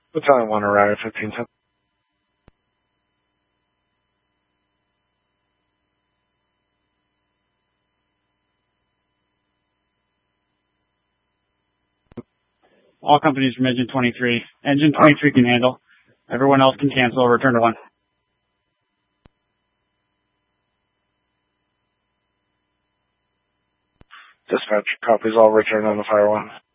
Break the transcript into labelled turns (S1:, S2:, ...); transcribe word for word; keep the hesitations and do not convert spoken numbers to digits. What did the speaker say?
S1: Battalion one arrive at fifteen ten.
S2: All companies from Engine twenty-three. Engine twenty-three can handle. Everyone else can cancel. Return to one.
S1: Dispatch copies all return on the fire one.